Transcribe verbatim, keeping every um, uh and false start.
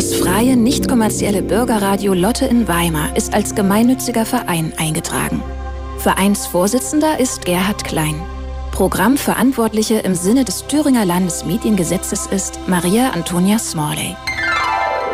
Das freie, nicht kommerzielle Bürgerradio Lotte in Weimar ist als gemeinnütziger Verein eingetragen. Vereinsvorsitzender ist Gerhard Klein. Programmverantwortliche im Sinne des Thüringer Landesmediengesetzes ist Maria Antonia Smalley.